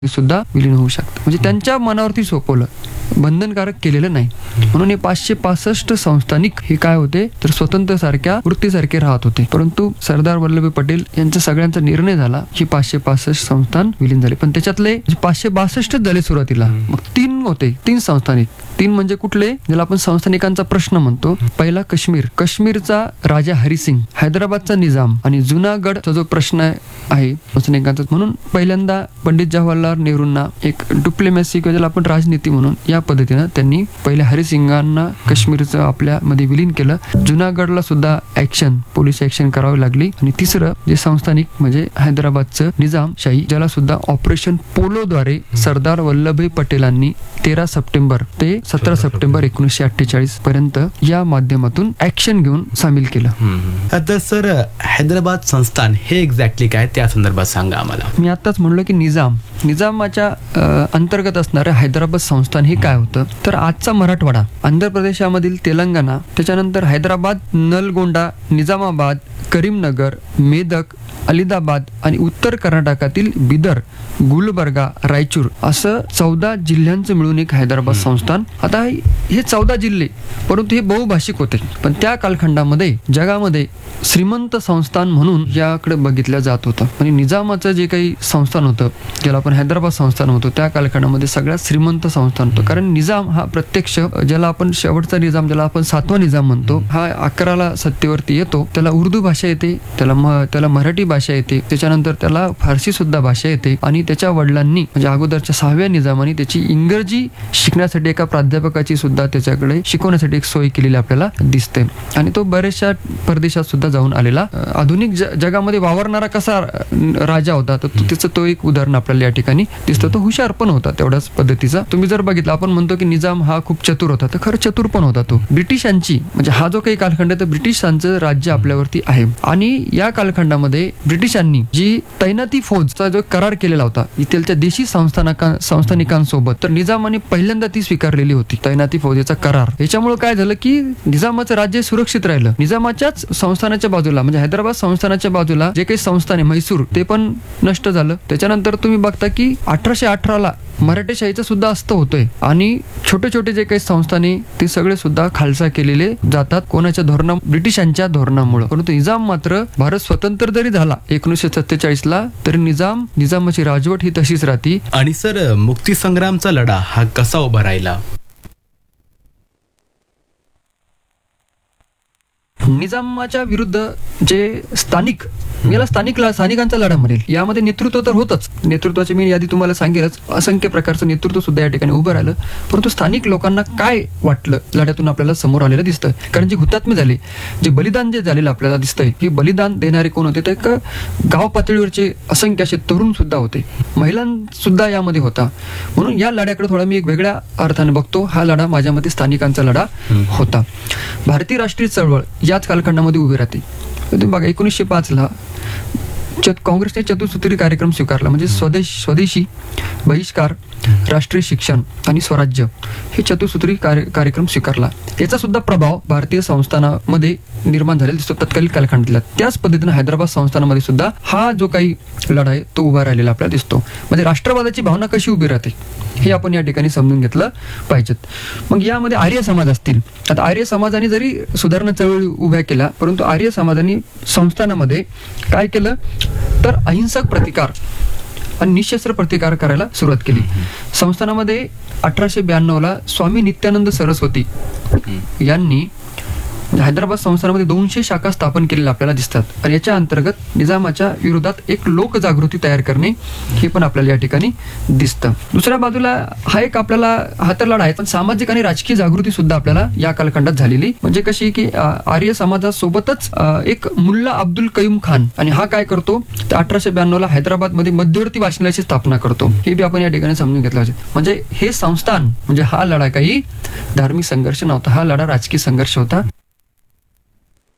सुद्धा विलीन होऊ शकतं. म्हणजे त्यांच्या मनावरती सोपवलं, बंधनकारक केलेलं नाही. म्हणून हे 565 संस्थानिक हे काय होते तर स्वतंत्र सारख्या वृत्तीसारखे राहत होते. परंतु सरदार वल्लभभाई पटेल यांचा सगळ्यांचा निर्णय झाला की 565 संस्थान विलीन झाले. पण त्याच्यातले 562 झाले सुरुवातीला. मग 3 संस्थानिक. 3 म्हणजे कुठले, ज्याला आपण संस्थानिकांचा प्रश्न म्हणतो. पहिला काश्मीरचा राजा हरिसिंग, हैदराबादचा निजाम आणि जुनागडचा जो प्रश्न आहे संस्थानिकांचा. म्हणून पहिल्यांदा पंडित जवाहरलाल नेहरूंना एक डिप्लोमॅसी किंवा ज्याला आपण राजनीती म्हणून या पद्धतीनं त्यांनी पहिले हरिसिंगांना काश्मीरचं आपल्या मध्ये विलीन केलं. जुनागडला सुद्धा पोलीस ऍक्शन करावी लागली. आणि तिसरं जे संस्थानिक म्हणजे हैदराबादचं निजामशाही, ज्याला सुद्धा ऑपरेशन पोलोद्वारे सरदार वल्लभभाई पटेलांनी 13 सप्टेंबर ते 17 सप्टेंबर 1948 पर्यंत या माध्यमातून ऍक्शन घेऊन सामील केलं. तर सर, हैदराबाद संस्थान हे एक्झॅक्टली काय, त्या संदर्भात सांगा आम्हाला. मी आताच म्हणलो की निजामाच्या अंतर्गत असणारं हैदराबाद संस्थान हे काय होतं तर आजचा मराठवाडा, आंध्र प्रदेशामधील तेलंगणा, त्याच्यानंतर हैदराबाद, नलगोंडा, निजामाबाद, करीमनगर, मेदक, अलिदाबाद आणि उत्तर कर्नाटकातील बिदर, गुलबर्गा, रायचूर असं 14 जिल्ह्यांचं मिळून एक हैदराबाद संस्थान. आता हे 14 जिल्हे परंतु हे बहुभाषिक होते. पण त्या कालखंडामध्ये जगामध्ये श्रीमंत संस्थान म्हणून याकडे बघितलं जात होतं. आणि निजामाचं जे काही संस्थान होतं, ज्याला आपण हैदराबाद संस्थान होतं, त्या कालखंडामध्ये सगळ्यात श्रीमंत संस्थान होतं. कारण निजाम हा प्रत्यक्ष, ज्याला आपण शेवटचा निजाम, ज्याला आपण 7वा निजाम म्हणतो, हा 11ला सत्तेवरती येतो. त्याला उर्दू भाषा येते, त्याला मराठी भाषा येते, त्याच्यानंतर त्याला फारसी सुद्धा भाषा येते. आणि त्याच्या वडिलांनी म्हणजे अगोदरच्या 6व्या निजामाने त्याची इंग्रजी शिकण्यासाठी एका प्राध्यापकाची सुद्धा त्याच्याकडे शिकवण्यासाठी एक सोय केलेली आपल्याला दिसते. आणि तो बऱ्याचशा परदेशात सुद्धा जाऊन आलेला. आधुनिक जगामध्ये वावरणारा कसा राजा होता तर त्याचं तो एक उदाहरण आपल्याला या ठिकाणी दिसतं. तो हुशार पण होता तेवढ्याच पद्धतीचा. तुम्ही जर बघितलं, आपण म्हणतो की निजाम हा खूप चतुर होता, तर खरं चतुर पण होता तो. ब्रिटिशांची म्हणजे हा जो काही कालखंड आहे तर ब्रिटिशांचं राज्य आपल्यावरती आहे. आणि या कालखंडामध्ये ब्रिटिशांनी जी तैनाती फौजचा जो करार केलेला होता इथलच्या देशी संस्थानिकांसोबत, तर निजामाने पहिल्यांदा ती स्वीकारलेली होती तैनाती फौजेचा करार. याच्यामुळे काय झालं की निजामाचं राज्य सुरक्षित राहिलं. निजामाच्याच संस्थानाच्या बाजूला म्हणजे हैदराबाद संस्थानाच्या बाजूला जे काही संस्थान आहे म्हैसूर, ते पण नष्ट झालं. त्याच्यानंतर तुम्ही बघता की 1818ला मराठेशाहीचं सुद्धा अस्त होतोय. आणि छोटे छोटे जे काही संस्थाने ते सगळे सुद्धा खालसा केलेले जातात. कोणाच्या ब्रिटिशांच्या धोरणामुळे. परंतु निजाम मात्र, भारत स्वतंत्र जरी झाला 1947ला तरी निजामाची राजवट ही तशीच राहती. आणि सर, मुक्तीसंग्रामचा लढा हा कसा उभा राहिला? निजामाच्या विरुद्ध जे स्थानिकांचा लढा म्हणेल. यामध्ये नेतृत्व तर होतच, नेतृत्वाची मी यादी तुम्हाला सांगेलच. असंख्य प्रकारचं नेतृत्व सुद्धा या ठिकाणी उभं राहिलं. परंतु स्थानिक लोकांना काय वाटलं लढ्यातून आपल्याला समोर आलेलं दिसतं. कारण जे हुतात्मे झाले, जे बलिदान जे झालेलं आपल्याला दिसतंय, हे बलिदान देणारे कोण होते तर गाव पातळीवरचे असंख्य असे तरुण सुद्धा होते, महिलांसुद्धा यामध्ये होता. म्हणून या लढ्याकडे थोडा मी एक वेगळ्या अर्थाने बघतो. हा लढा माझ्या मते स्थानिकांचा लढा होता. भारतीय राष्ट्रीय चळवळ याच कालखंडामध्ये उभी राहते. तुम्ही बघा 1905ला काँग्रेसने चतुसूत्री कार्यक्रम स्वीकारला. म्हणजे स्वदेशी, बहिष्कार, राष्ट्रीय शिक्षण आणि स्वराज्य हे चतुसूत्री कार्यक्रम स्वीकारला. याचा सुद्धा प्रभाव भारतीय संस्थानामध्ये निर्माण झालेला दिसतो तत्कालीन कालखंडातला. त्याच पद्धतीने हैदराबाद संस्थानामध्ये सुद्धा हा जो काही लढा आहे तो उभा राहिलेला आपल्याला दिसतो. म्हणजे राष्ट्रवादाची भावना कशी उभी राहते हे आपण या ठिकाणी समजून घेतलं पाहिजेत. मग यामध्ये आर्य समाज असतील. आता आर्य समाजाने जरी सुधारणा चळवळी उभ्या केल्या, परंतु आर्य समाजाने संस्थानामध्ये काय केलं तर अहिंसक प्रतिकार आणि निशस्त्र प्रतिकार करायला सुरुवात केली. संस्थानामध्ये 1892ला स्वामी नित्यानंद सरस्वती यांनी हैदराबाद संस्थानामध्ये 200 शाखा स्थापन केलेल्या आपल्याला दिसतात. आणि याच्या अंतर्गत निजामाच्या विरोधात एक लोकजागृती तयार करणे हे पण आपल्याला या ठिकाणी दिसतं. दुसऱ्या बाजूला हा एक आपल्याला हा तर लढा आहे, पण सामाजिक आणि राजकीय जागृती सुद्धा आपल्याला या कालखंडात झालेली. म्हणजे कशी की आर्य समाजासोबतच एक मुल्ला अब्दुल कयूम खान, आणि हा काय करतो तर 1892ला हैदराबादमध्ये मध्यवर्ती वाचनालयाची स्थापना करतो. हे बी आपण या ठिकाणी समजून घेतलं पाहिजे. म्हणजे हे संस्थान म्हणजे हा लढा काही धार्मिक संघर्ष नव्हता, हा लढा राजकीय संघर्ष होता.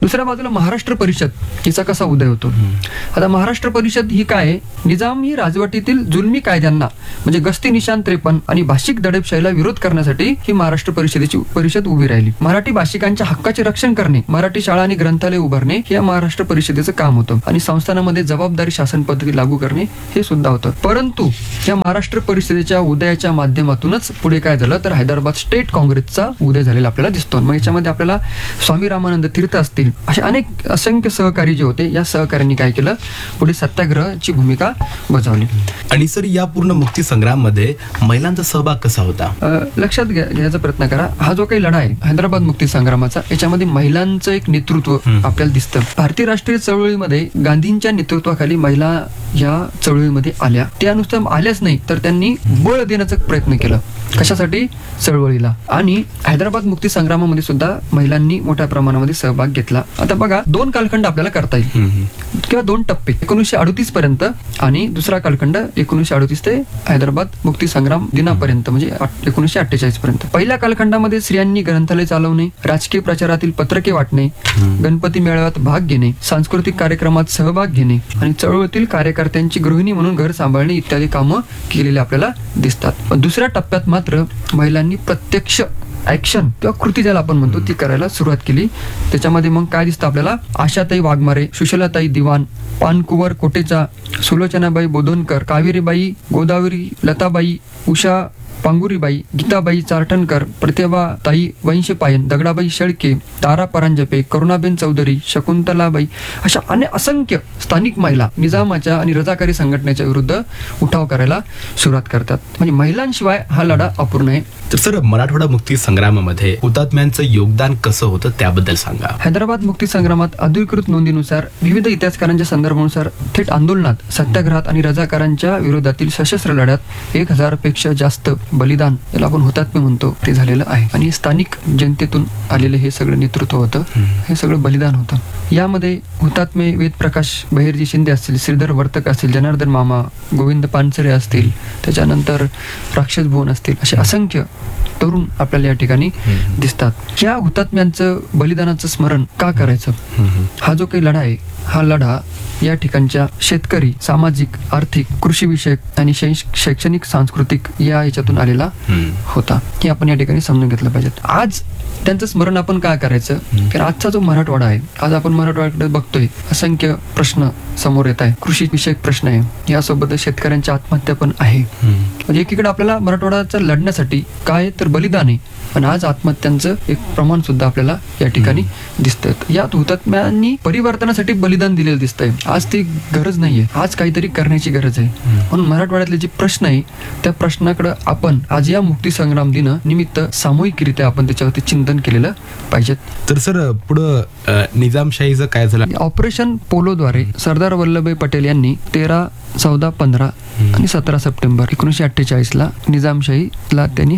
दुसऱ्या बाजूला महाराष्ट्र परिषद हिचा कसा उदय होतो. आता महाराष्ट्र परिषद ही काय आहे, निजामी राजवटीतील जुलमी कायद्यांना म्हणजे गस्ती निशाण 53 आणि भाषिक दडपशाहीला विरोध करण्यासाठी ही महाराष्ट्र परिषदेची परिषद उभी राहिली. मराठी भाषिकांच्या हक्काचे रक्षण करणे, मराठी शाळा आणि ग्रंथालय उभारणे हे या महाराष्ट्र परिषदेचं काम होतं आणि संस्थानामध्ये जबाबदारी शासन पद्धती लागू करणे हे सुद्धा होतं. परंतु या महाराष्ट्र परिषदेच्या उदयाच्या माध्यमातूनच पुढे काय झालं तर हैदराबाद स्टेट काँग्रेसचा उदय झालेला आपल्याला दिसतो. मग याच्यामध्ये आपल्याला स्वामी रामानंद तीर्थ असतील असे अनेक असंख्य सहकारी जे होते, या सहकाऱ्यांनी काय केलं, पुढे सत्याग्रहाची भूमिका बजावली. आणि सर या पूर्ण मुक्ती संग्राम मध्ये महिलांचा सहभाग कसा होता? लक्षात घ्यायचा प्रयत्न करा. हा जो काही लढा आहे हैदराबाद मुक्ती संग्रामाचा, याच्यामध्ये महिलांचं एक नेतृत्व आपल्याला दिसतं. भारतीय राष्ट्रीय चळवळीमध्ये गांधींच्या नेतृत्वाखाली महिला या चळवळीमध्ये आल्या. त्या नुसतं आल्याच नाही तर त्यांनी बळ देण्याचा प्रयत्न केला. कशासाठी? चळवळीला. आणि हैदराबाद मुक्ती संग्रामामध्ये सुद्धा महिलांनी मोठ्या प्रमाणामध्ये सहभाग घेतला. आता बघा, 2 कालखंड आपल्याला करता येईल किंवा 2 टप्पे, 1938 पर्यंत आणि दुसरा कालखंड 1938 ते हैदराबाद मुक्ती संग्राम दिनापर्यंत म्हणजे 1948 पर्यंत. पहिल्या कालखंडामध्ये स्त्रियांनी ग्रंथालय चालवणे, राजकीय प्रचारातील पत्रके वाटणे, गणपती मेळाव्यात भाग घेणे, सांस्कृतिक कार्यक्रमात सहभाग घेणे आणि चळवळीतील कार्यकर्त्यांची गृहिणी म्हणून घर सांभाळणे इत्यादी कामं केलेली आपल्याला दिसतात. पण दुसऱ्या टप्प्यात मात्र महिलांनी प्रत्यक्ष ऍक्शन किंवा कृती ज्याला आपण म्हणतो ती करायला सुरुवात केली. त्याच्यामध्ये मग काय दिसतं आपल्याला, आशाताई वाघमारे, सुशलाताई दिवाण, पानकुवर कोटेचा, सुलोचनाबाई बोधनकर, कावेरीबाई, गोदावरी, लताबाई, उषा पांगुरीबाई, गीताबाई चारटणकर, प्रतिभाताई वंशपायन, दगडाबाई शेळके, तारा परांजपे, करुणाबेन चौधरी, शकुंतलाबाई अशा असंख्य स्थानिक महिला निजामाच्या आणि रजाकारी संघटनेच्या विरुद्ध उठाव करायला सुरुवात करतात. म्हणजे महिलांशिवाय हा लढा अपूर्ण आहे. तर सर मराठवाडा मुक्ती संग्रामामध्ये हुतात्म्यांचं योगदान कसं होतं त्याबद्दल सांगा. हैदराबाद मुक्ती संग्रामात अधिकृत नोंदीनुसार विविध इतिहासकारांच्या संदर्भानुसार थेट अंदोलनात, सत्याग्रहात आणि रजाकारांच्या विरोधातील सशस्त्र लढ्यात 1000 पेक्षा जास्त बलिदान, याला आपण हुतात्मे म्हणतो, ते झालेलं आहे. आणि स्थानिक जनतेतून आलेले हे सगळं नेतृत्व होतं, हे सगळं बलिदान होतं. यामध्ये हुतात्मे वेदप्रकाश बहिर्जी शिंदे असतील, श्रीधर वर्तक असतील, जनार्दन मामा, गोविंद पानसरे असतील, त्याच्यानंतर राक्षस भुवन असतील, असे असंख्य तरुण आपल्याला या ठिकाणी दिसतात. ह्या हुतात्म्यांचं बलिदानाचं स्मरण का करायचं? हा जो काही लढा आहे, हा लढा या ठिकाणच्या शेतकरी, सामाजिक, आर्थिक, कृषी विषयक आणि शैक्षणिक, सांस्कृतिक या याच्यातून आलेला होता. हे आपण या ठिकाणी समजून घेतलं पाहिजे. आज त्यांचं स्मरण आपण काय करायचं? कारण आजचा जो मराठवाडा आहे, आज आपण मराठवाड्याकडे बघतोय, असंख्य प्रश्न समोर येत आहे, कृषी विषयक प्रश्न आहे, यासोबत शेतकऱ्यांच्या आत्महत्या पण आहे. म्हणजे एकीकडे आपल्याला मराठवाड्याचा लढण्यासाठी काय तर बलिदान आहे, पण आज आत्महत्यांचं एक प्रमाण सुद्धा आपल्याला या ठिकाणी दिसतंय. यात हुतात्म्यांनी परिवर्तनासाठी बलिदान दिलेलं दिसतंय. आज ती गरज नाहीये, आज काहीतरी करण्याची गरज आहे. म्हणून मराठवाड्यातले जे प्रश्न आहे त्या प्रश्नाकडे आपण आज या मुक्ती संग्राम दिन निमित्त सामूहिकरित्या आपण त्याच्यावरती चिंतन केलेलं पाहिजे. तर सर पुढं निजामशाहीचं काय झालं? ऑपरेशन पोलोद्वारे सरदार वल्लभभाई पटेल यांनी 13, 14, 15 आणि 17 सप्टेंबर 1948 निजामशाहीला त्यांनी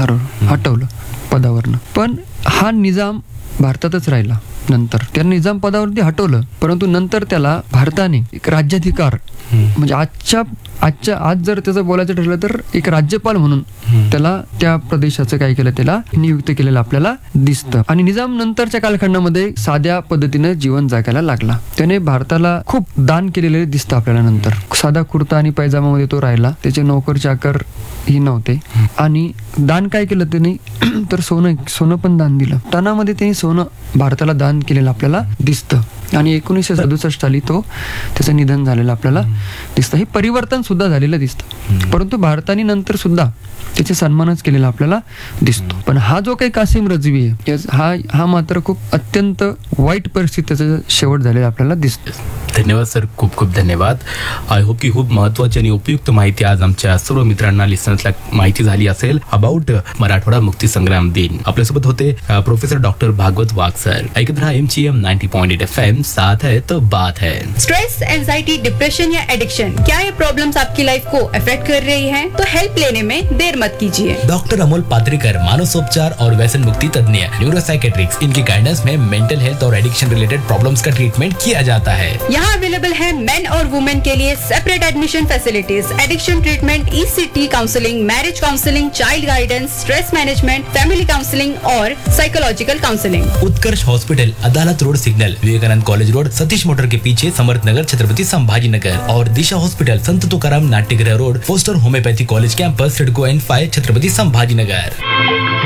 हटवलं पदावरनं. पण हा निजाम भारतातच राहिला. नंतर त्याला निजाम पदावरती हटवलं, परंतु नंतर त्याला भारताने एक राज्याधिकार म्हणजे आज जर त्याचं बोलायचं ठरलं तर एक राज्यपाल म्हणून त्याला त्या प्रदेशाचं काय केलं, त्याला नियुक्त केलेलं आपल्याला दिसतं. आणि निजाम नंतरच्या कालखंडामध्ये साध्या पद्धतीनं जीवन जगायला लागला. त्याने भारताला खूप दान केलेले दिसतं आपल्याला. नंतर साधा कुर्ता आणि पैजामामध्ये तो राहिला, त्याचे नोकर चाकर ही नव्हते. आणि दान काय केलं त्यांनी तर सोनं पण दान दिलं. तनामध्ये त्यांनी सोनं भारताला दान केलेलं आपल्याला दिसतं. आणि 1967 साली त्याचं निधन झालेलं आपल्याला दिसतं. हे परिवर्तन सुद्धा झालेलं दिसतं, परंतु भारताने नंतर सुद्धा त्याचे सन्मानच केलेला आपल्याला दिसतो. पण हा जो काही कासिम रजवी आहे, हा मात्र खूप अत्यंत वाईट परिस्थितीचा शेवट झालेला आपल्याला दिसतो. धन्यवाद सर, खूप खूप धन्यवाद. आय होप की खूप महत्वाची आणि उपयुक्त माहिती आज आमच्या सर्व मित्रांना, लिसनर्सला माहिती झाली असेल अबाउट मराठवाडा मुक्ती संग्राम दिन. आपल्यासोबत होते प्रोफेसर डॉक्टर भागवत वाघ सर. ऐकत राहा MGM 90.8 FM सोल्यूशन साथ है तो बात है। स्ट्रेस, एंजाइटी, डिप्रेशन या एडिक्शन, क्या ये प्रॉब्लम्स आपकी लाइफ को अफेक्ट कर रही हैं? तो हेल्प लेने में देर मत कीजिए। डॉक्टर अमोल पात्रिकर, मानसोपचार और व्यसन मुक्ति तज्ञ, न्यूरोसाइकेट्रिक्स, इनकी गाइडेंस में मेंटल हेल्थ और एडिक्शन रिलेटेड प्रॉब्लम्स का ट्रीटमेंट किया जाता है। यहाँ अवेलेबल है मेन और वुमेन के लिए separate admission facilities, addiction treatment, ECT counselling, marriage counselling, child guidance, stress management, family counselling और साइकोलॉजिकल काउंसलिंग। उत्कर्ष हॉस्पिटल, अदालत road signal, Vivekananda college road, Satish motor के पीछे, समर्थ नगर, छत्रपति संभाजी नगर। और दिशा हॉस्पिटल, संत तुकाराम नाट्यगृह road, poster homeopathy college campus, CIDCO N5, Chhatrapati Sambhaji Nagar.